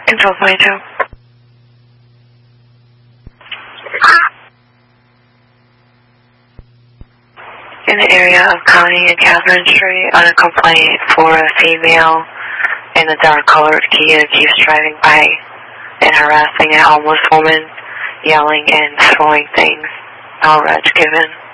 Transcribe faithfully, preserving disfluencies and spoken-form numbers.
Control point two. In the area of Connie and Catherine Street on a complaint for a female in a dark colored Kia keeps driving by and harassing a homeless woman, yelling and throwing things. All reg given.